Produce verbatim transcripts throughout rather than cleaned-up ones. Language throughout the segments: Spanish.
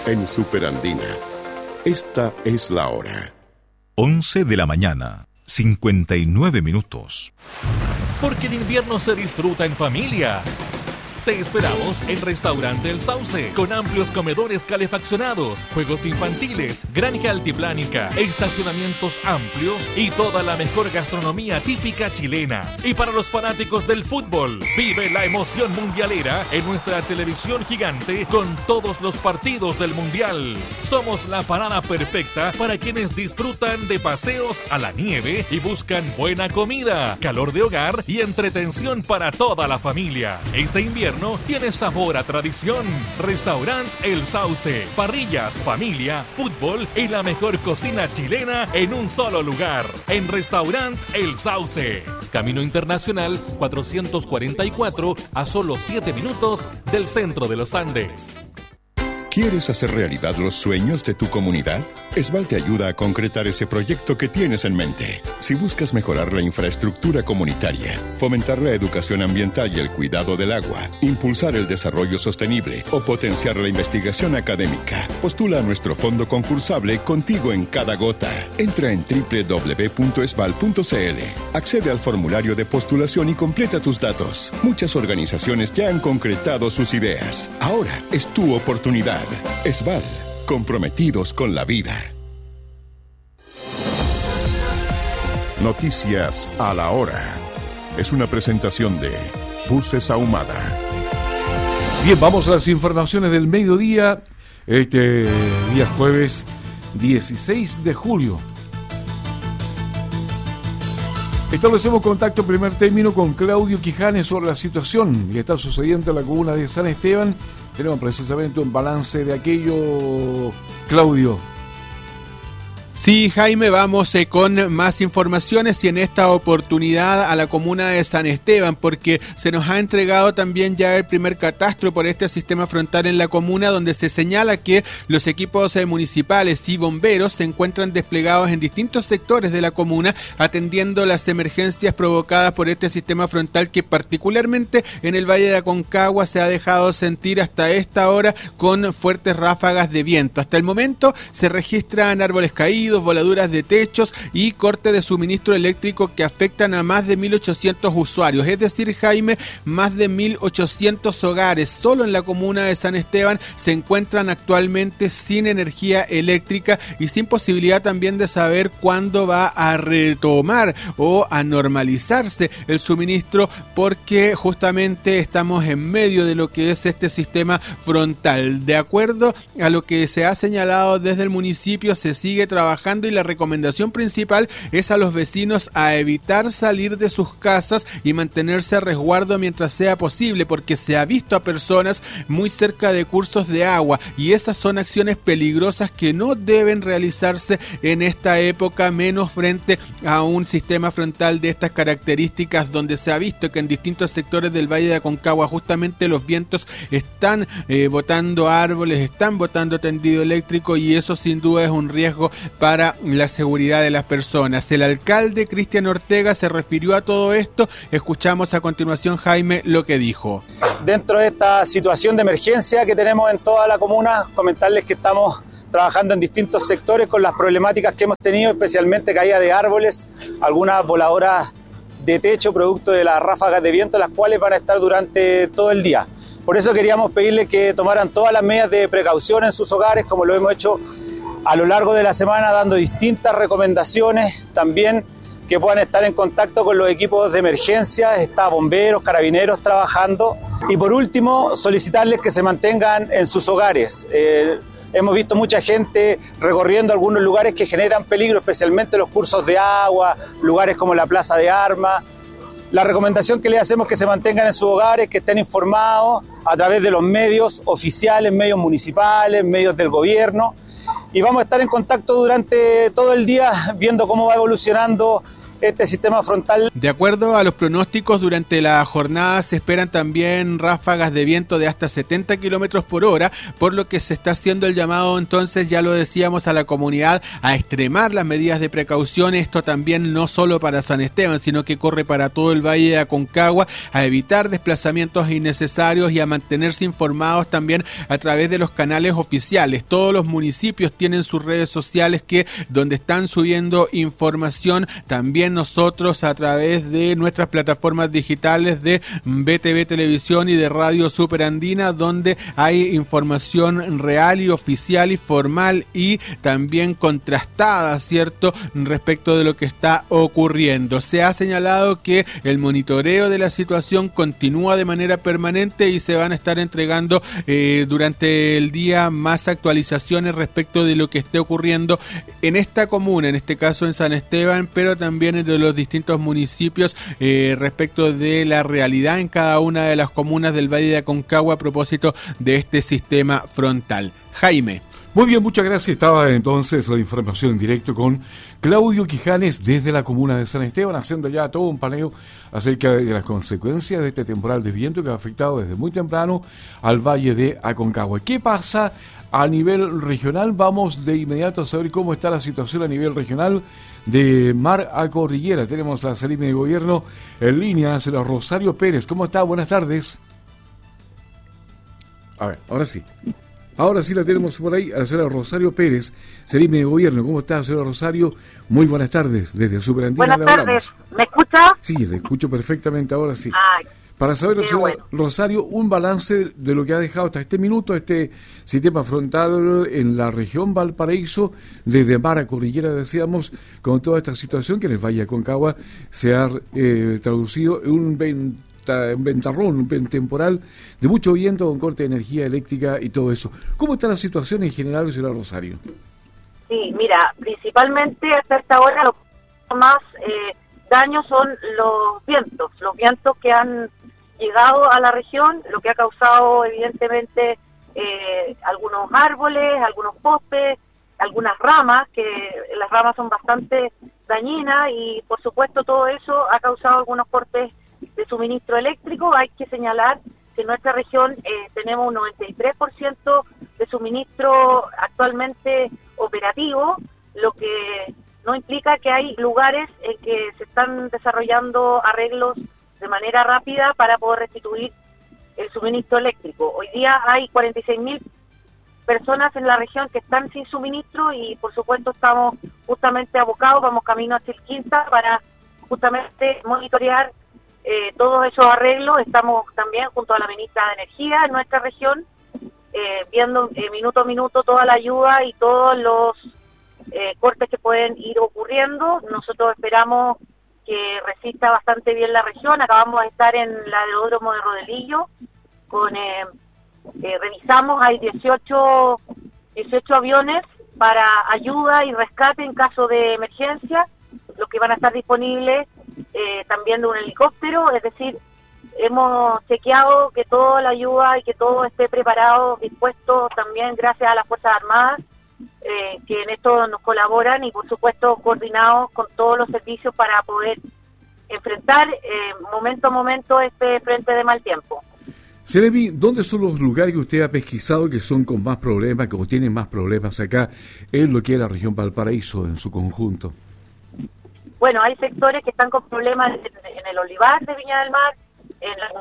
en Superandina. Esta es la hora. once de la mañana, cincuenta y nueve minutos. Porque el invierno se disfruta en familia. Te esperamos en Restaurante El Sauce, con amplios comedores calefaccionados, juegos infantiles, granja altiplánica, estacionamientos amplios y toda la mejor gastronomía típica chilena. Y para los fanáticos del fútbol, vive la emoción mundialera en nuestra televisión gigante con todos los partidos del Mundial. Somos la parada perfecta para quienes disfrutan de paseos a la nieve y buscan buena comida, calor de hogar y entretención para toda la familia. Este invierno tiene sabor a tradición. Restaurante El Sauce. Parrillas, familia, fútbol y la mejor cocina chilena en un solo lugar. En Restaurante El Sauce. Camino Internacional cuatrocientos cuarenta y cuatro, a solo siete minutos del centro de los Andes. ¿Quieres hacer realidad los sueños de tu comunidad? Esval te ayuda a concretar ese proyecto que tienes en mente. Si buscas mejorar la infraestructura comunitaria, fomentar la educación ambiental y el cuidado del agua, impulsar el desarrollo sostenible o potenciar la investigación académica, postula a nuestro fondo concursable Contigo en Cada Gota. Entra en doble u doble u doble u punto esval punto c l, accede al formulario de postulación y completa tus datos. Muchas organizaciones ya han concretado sus ideas. Ahora es tu oportunidad. Esval, comprometidos con la vida. Noticias a la hora. Es una presentación de Buses Ahumada. Bien, vamos a las informaciones del mediodía. Este día jueves dieciséis de julio. Establecemos contacto en primer término con Claudio Quijanes sobre la situación que está sucediendo en la comuna de San Esteban. Tenemos precisamente un balance de aquello, Claudio. Sí, Jaime, vamos eh, con más informaciones y en esta oportunidad a la comuna de San Esteban, porque se nos ha entregado también ya el primer catastro por este sistema frontal en la comuna, donde se señala que los equipos eh, municipales y bomberos se encuentran desplegados en distintos sectores de la comuna, atendiendo las emergencias provocadas por este sistema frontal que particularmente en el Valle de Aconcagua se ha dejado sentir hasta esta hora con fuertes ráfagas de viento. Hasta el momento se registran árboles caídos, voladuras de techos y corte de suministro eléctrico que afectan a más de mil ochocientos usuarios, es decir, Jaime, más de mil ochocientos hogares solo en la comuna de San Esteban se encuentran actualmente sin energía eléctrica y sin posibilidad también de saber cuándo va a retomar o a normalizarse el suministro, porque justamente estamos en medio de lo que es este sistema frontal. De acuerdo a lo que se ha señalado desde el municipio, se sigue trabajando y la recomendación principal es a los vecinos a evitar salir de sus casas y mantenerse a resguardo mientras sea posible, porque se ha visto a personas muy cerca de cursos de agua y esas son acciones peligrosas que no deben realizarse en esta época, menos frente a un sistema frontal de estas características, donde se ha visto que en distintos sectores del Valle de Aconcagua justamente los vientos están eh, botando árboles, están botando tendido eléctrico y eso sin duda es un riesgo para para la seguridad de las personas. El alcalde Cristian Ortega se refirió a todo esto. Escuchamos a continuación, Jaime, lo que dijo. Dentro de esta situación de emergencia que tenemos en toda la comuna, comentarles que estamos trabajando en distintos sectores con las problemáticas que hemos tenido, especialmente caída de árboles, algunas voladoras de techo producto de las ráfagas de viento, las cuales van a estar durante todo el día. Por eso queríamos pedirles que tomaran todas las medidas de precaución en sus hogares, como lo hemos hecho a lo largo de la semana, dando distintas recomendaciones, también que puedan estar en contacto con los equipos de emergencia, está bomberos, carabineros trabajando. Y por último, solicitarles que se mantengan en sus hogares. Eh, hemos visto mucha gente recorriendo algunos lugares que generan peligro, especialmente los cursos de agua, lugares como la Plaza de Armas. La recomendación que les hacemos es que se mantengan en sus hogares, que estén informados a través de los medios oficiales, medios municipales, medios del gobierno. Y vamos a estar en contacto durante todo el día viendo cómo va evolucionando este sistema frontal. De acuerdo a los pronósticos, durante la jornada se esperan también ráfagas de viento de hasta setenta kilómetros por hora, por lo que se está haciendo el llamado, entonces, ya lo decíamos, a la comunidad a extremar las medidas de precaución. Esto también no solo para San Esteban, sino que corre para todo el Valle de Aconcagua, a evitar desplazamientos innecesarios y a mantenerse informados también a través de los canales oficiales. Todos los municipios tienen sus redes sociales que donde están subiendo información. También nosotros a través de nuestras plataformas digitales de B T V Televisión y de Radio Superandina, donde hay información real y oficial y formal y también contrastada, ¿cierto?, respecto de lo que está ocurriendo. Se ha señalado que el monitoreo de la situación continúa de manera permanente y se van a estar entregando eh, durante el día más actualizaciones respecto de lo que esté ocurriendo en esta comuna, en este caso en San Esteban, pero también de los distintos municipios eh, respecto de la realidad en cada una de las comunas del Valle de Aconcagua a propósito de este sistema frontal. Jaime. Muy bien, muchas gracias. Estaba entonces la información en directo con Claudio Quijanes desde la comuna de San Esteban, haciendo ya todo un paneo acerca de las consecuencias de este temporal de viento que ha afectado desde muy temprano al Valle de Aconcagua. ¿Qué pasa a nivel regional? Vamos de inmediato a saber cómo está la situación a nivel regional de mar a cordillera. Tenemos a Seremi de Gobierno en línea, señor Rosario Pérez. ¿Cómo está? Buenas tardes. A ver, ahora sí. Ahora sí la tenemos por ahí, a la señora Rosario Pérez, Seremi de Gobierno. ¿Cómo está, señora Rosario? Muy buenas tardes, desde Superandina. Buenas tardes, ¿me escucha? Sí, le escucho perfectamente, ahora sí. Ay, Para saber, señora bueno. Rosario, un balance de lo que ha dejado hasta este minuto este sistema frontal en la región Valparaíso, desde mar a cordillera, decíamos, con toda esta situación que en el Valle de Aconcagua se ha eh, traducido en un venta, un ventarrón, un temporal de mucho viento con corte de energía eléctrica y todo eso. ¿Cómo está la situación en general, señora Rosario? Sí, mira, principalmente hasta esta hora lo más eh, daño son los vientos, los vientos que han llegado a la región, lo que ha causado evidentemente eh, algunos árboles, algunos postes, algunas ramas, que las ramas son bastante dañinas y por supuesto todo eso ha causado algunos cortes de suministro eléctrico. Hay que señalar que en nuestra región eh, tenemos un noventa y tres por ciento de suministro actualmente operativo, lo que no implica que hay lugares en que se están desarrollando arreglos de manera rápida para poder restituir el suministro eléctrico. Hoy día hay cuarenta y seis mil personas en la región que están sin suministro y por supuesto estamos justamente abocados, vamos camino hacia el Quinta para justamente monitorear eh, todos esos arreglos. Estamos también junto a la ministra de Energía en nuestra región, eh, viendo eh, minuto a minuto toda la ayuda y todos los eh, cortes que pueden ir ocurriendo. Nosotros esperamos que resista bastante bien la región. Acabamos de estar en el aeródromo de Rodelillo, con eh, eh, revisamos, hay dieciocho, dieciocho aviones para ayuda y rescate en caso de emergencia, los que van a estar disponibles eh, también de un helicóptero, es decir, hemos chequeado que toda la ayuda y que todo esté preparado, dispuesto también gracias a las Fuerzas Armadas, eh, que en esto nos colaboran y por supuesto coordinados con todos los servicios para poder enfrentar eh, momento a momento este frente de mal tiempo. Seremi, ¿dónde son los lugares que usted ha pesquisado que son con más problemas, que tienen más problemas acá en lo que es la región Valparaíso en su conjunto? Bueno, hay sectores que están con problemas en, en el Olivar de Viña del Mar, en la...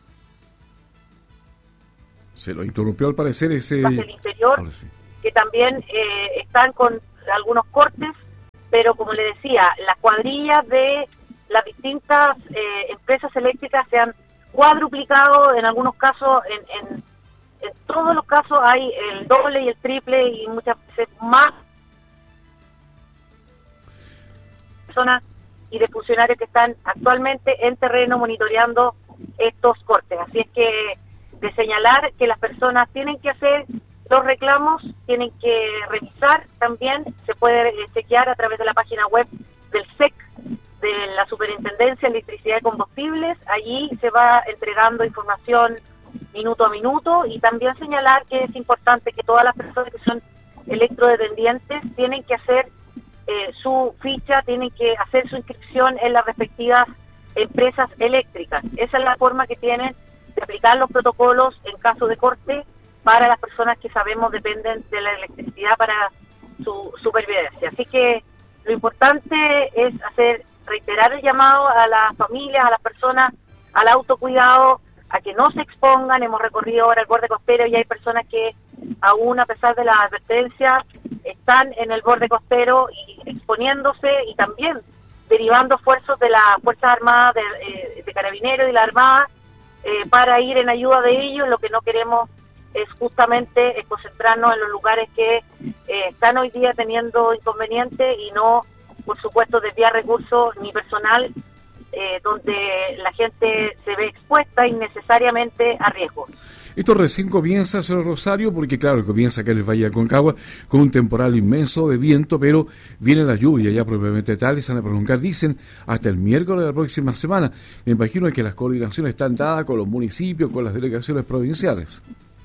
Se lo interrumpió al parecer ese... el interior, sí. Que también eh, están con algunos cortes, pero como le decía, las cuadrillas de las distintas eh, empresas eléctricas se han cuadruplicado, en algunos casos, en, en, en todos los casos hay el doble y el triple y muchas veces más personas y de funcionarios que están actualmente en terreno monitoreando estos cortes. Así es que de señalar que las personas tienen que hacer los reclamos, tienen que revisar también, se puede chequear a través de la página web del S E C, de la Superintendencia de Electricidad y Combustibles. Allí se va entregando información minuto a minuto y también señalar que es importante que todas las personas que son electrodependientes tienen que hacer eh, su ficha, tienen que hacer su inscripción en las respectivas empresas eléctricas. Esa es la forma que tienen de aplicar los protocolos en caso de corte para las personas que sabemos dependen de la electricidad para su supervivencia. Así que lo importante es hacer reiterar el llamado a las familias, a las personas, al autocuidado, a que no se expongan. Hemos recorrido ahora el borde costero y hay personas que aún a pesar de las advertencias están en el borde costero y exponiéndose y también derivando esfuerzos de las Fuerzas Armadas, de, eh, de Carabineros y la Armada eh, para ir en ayuda de ellos. Lo que no queremos es justamente es concentrarnos en los lugares que eh, están hoy día teniendo inconvenientes y no, por supuesto, desviar recursos ni personal eh, donde la gente se ve expuesta innecesariamente a riesgos. Esto recién comienza, señor Rosario, porque claro, comienza acá en el Valle de Aconcagua con un temporal inmenso de viento, pero viene la lluvia ya propiamente tal y se van a prolongar, dicen, hasta el miércoles de la próxima semana. Me imagino que las coordinaciones están dadas con los municipios, con las delegaciones provinciales.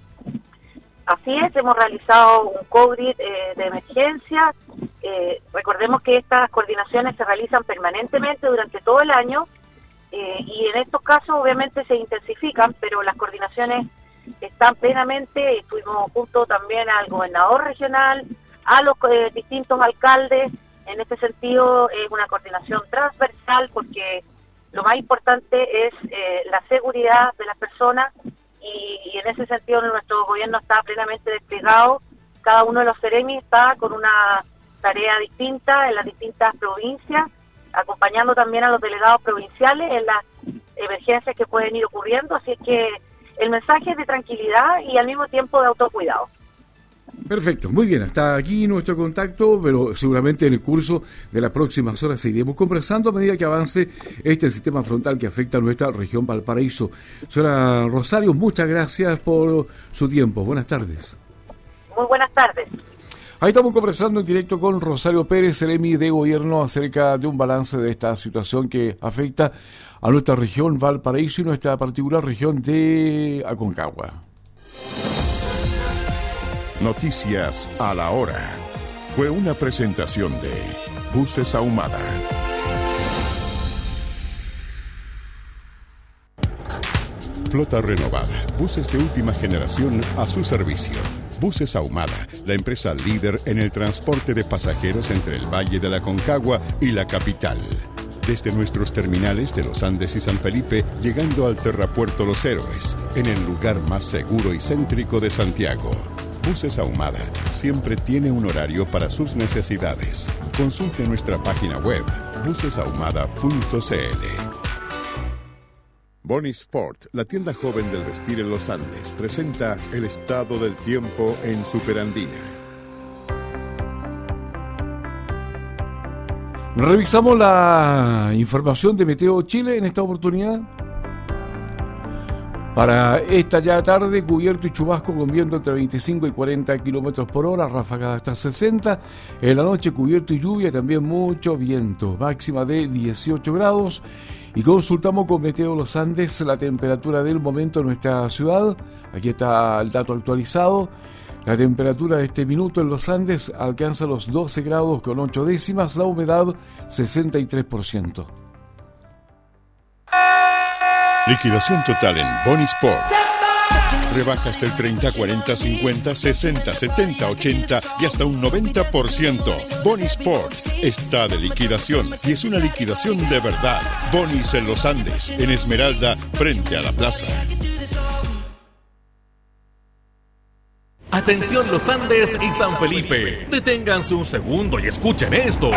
Así es, hemos realizado un COVID eh, de emergencia. Eh, recordemos que estas coordinaciones se realizan permanentemente durante todo el año eh, y en estos casos obviamente se intensifican, pero las coordinaciones están plenamente. Estuvimos junto también al gobernador regional, a los eh, distintos alcaldes. En este sentido es una coordinación transversal porque lo más importante es eh, la seguridad de las personas. Y, y en ese sentido nuestro gobierno está plenamente desplegado. Cada uno de los Seremi está con una tarea distinta en las distintas provincias, acompañando también a los delegados provinciales en las emergencias que pueden ir ocurriendo. Así es que el mensaje es de tranquilidad y al mismo tiempo de autocuidado. Perfecto, muy bien, hasta aquí nuestro contacto, pero seguramente en el curso de las próximas horas seguiremos conversando a medida que avance este sistema frontal que afecta a nuestra región Valparaíso. Señora Rosario, muchas gracias por su tiempo, buenas tardes. Muy buenas tardes. Ahí estamos conversando en directo con Rosario Pérez, Seremi de Gobierno, acerca de un balance de esta situación que afecta a nuestra región Valparaíso y nuestra particular región de Aconcagua. Noticias a la hora. Fue una presentación de Buses Ahumada. Flota renovada. Buses de última generación a su servicio. Buses Ahumada, la empresa líder en el transporte de pasajeros entre el Valle de la Aconcagua y la capital. Desde nuestros terminales de Los Andes y San Felipe, llegando al Terrapuerto Los Héroes, en el lugar más seguro y céntrico de Santiago. Buses Ahumada siempre tiene un horario para sus necesidades. Consulte nuestra página web, buses ahumada punto c l. Bonnie Sport, la tienda joven del vestir en Los Andes, presenta el estado del tiempo en Superandina. Revisamos la información de Meteo Chile en esta oportunidad. Para esta ya tarde, cubierto y chubasco con viento entre veinticinco y cuarenta kilómetros por hora, ráfagas hasta sesenta. En la noche, cubierto y lluvia, también mucho viento, máxima de dieciocho grados. Y consultamos con Meteo Los Andes la temperatura del momento en nuestra ciudad. Aquí está el dato actualizado. La temperatura de este minuto en Los Andes alcanza los doce grados con ocho décimas, la humedad sesenta y tres por ciento. Liquidación total en Bonnie Sport. Rebajas del treinta, cuarenta, cincuenta, sesenta, setenta, ochenta y hasta un noventa por ciento. Bonnie Sport está de liquidación y es una liquidación de verdad. Bonnie's en Los Andes, en Esmeralda, frente a la plaza. Atención Los Andes y San Felipe. Deténganse un segundo y escuchen esto.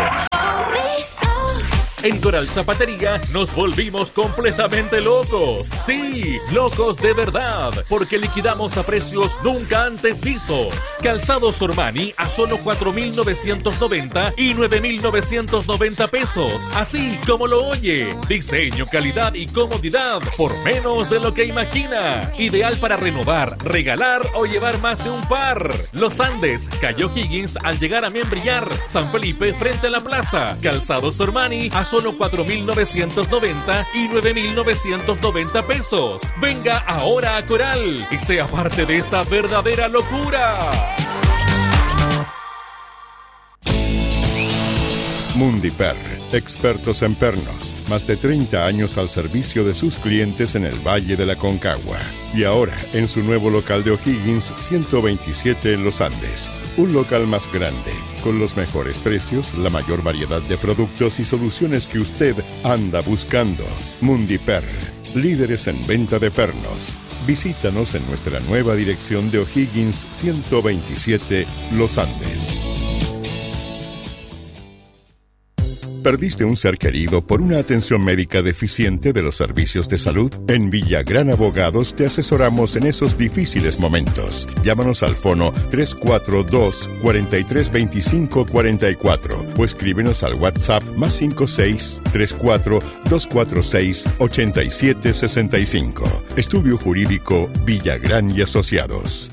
En Coral Zapatería nos volvimos completamente locos. Sí, locos de verdad, porque liquidamos a precios nunca antes vistos. Calzados Ormani a solo cuatro mil novecientos noventa y nueve mil novecientos noventa pesos. Así como lo oye. Diseño, calidad y comodidad por menos de lo que imagina. Ideal para renovar, regalar o llevar más de un par. Los Andes, Calle O'Higgins al llegar a Membrillar. San Felipe frente a la plaza. Calzados Ormani a solo cuatro mil novecientos noventa y nueve mil novecientos noventa pesos. Venga ahora a Coral y sea parte de esta verdadera locura. Mundiper, expertos en pernos, más de treinta años al servicio de sus clientes en el Valle de la Concagua. Y ahora, en su nuevo local de O'Higgins ciento veintisiete en Los Andes. Un local más grande, con los mejores precios, la mayor variedad de productos y soluciones que usted anda buscando. Mundiper, líderes en venta de pernos. Visítanos en nuestra nueva dirección de O'Higgins ciento veintisiete, Los Andes. ¿Perdiste un ser querido por una atención médica deficiente de los servicios de salud? En Villagrán Abogados te asesoramos en esos difíciles momentos. Llámanos al fono tres cuatro dos, cuatro tres dos cinco cuatro cuatro o escríbenos al WhatsApp más cinco seis, tres cuatro, dos cuatro seis, ocho siete seis cinco. Estudio Jurídico Villagrán y Asociados.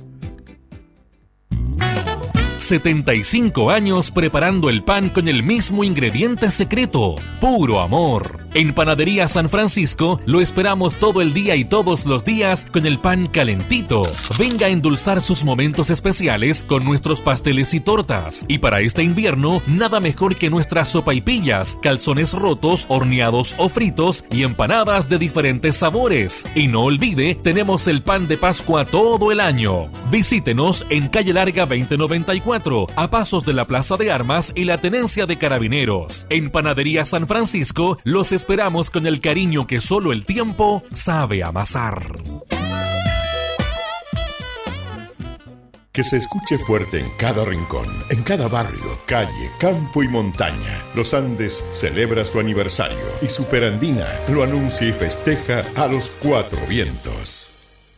setenta y cinco años preparando el pan con el mismo ingrediente secreto, puro amor. En Panadería San Francisco lo esperamos todo el día y todos los días con el pan calentito. Venga a endulzar sus momentos especiales con nuestros pasteles y tortas. Y para este invierno, nada mejor que nuestras sopaipillas, calzones rotos, horneados o fritos y empanadas de diferentes sabores. Y no olvide, tenemos el pan de Pascua todo el año. Visítenos en Calle Larga veinte noventa y cuatro, a pasos de la Plaza de Armas y la Tenencia de Carabineros. En Panadería San Francisco los esperamos con el cariño que solo el tiempo sabe amasar. Que se escuche fuerte en cada rincón, en cada barrio, calle, campo y montaña. Los Andes celebra su aniversario y Superandina lo anuncia y festeja a los cuatro vientos.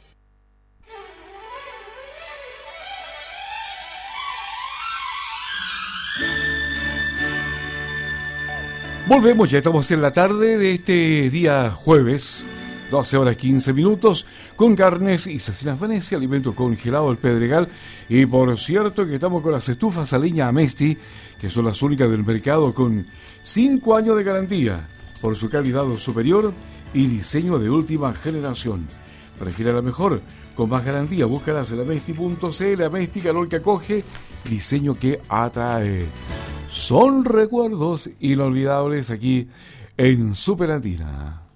Volvemos, ya estamos en la tarde de este día jueves, doce horas quince minutos, con carnes y cecinas Venecia, alimento congelado del Pedregal. Y por cierto que estamos con las estufas a leña Amesti, que son las únicas del mercado con cinco años de garantía por su calidad superior y diseño de última generación. Prefiere la mejor, con más garantía, búscalas en amesti punto c l. Amesti, calor que acoge, diseño que atrae. Son recuerdos inolvidables aquí en Superandina.